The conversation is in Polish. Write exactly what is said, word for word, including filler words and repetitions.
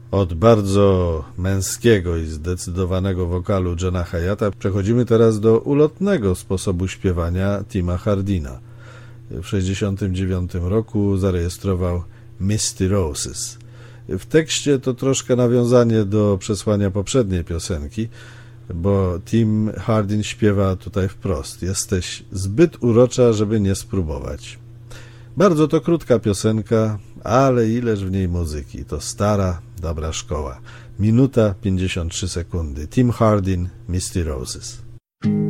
Od bardzo męskiego i zdecydowanego wokalu Johna Hiatta przechodzimy teraz do ulotnego sposobu śpiewania Tima Hardina. W tysiąc dziewięćset sześćdziesiątym dziewiątym roku zarejestrował Misty Roses. W tekście to troszkę nawiązanie do przesłania poprzedniej piosenki, bo Tim Hardin śpiewa tutaj wprost: jesteś zbyt urocza, żeby nie spróbować. Bardzo to krótka piosenka, ale ileż w niej muzyki. To stara, dobra szkoła. Minuta pięćdziesiąt trzy sekundy. Tim Hardin, Misty Roses.